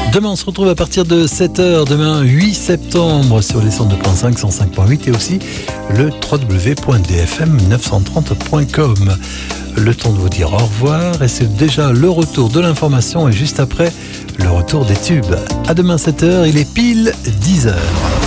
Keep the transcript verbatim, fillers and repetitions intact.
Demain, on se retrouve à partir de sept heures, demain huit septembre, sur les cent deux point cinq, cent cinq point huit et aussi le w w w point d f m neuf cent trente point com. Le temps de vous dire au revoir et c'est déjà le retour de l'information et juste après, le retour des tubes. À demain sept heures, il est pile dix heures.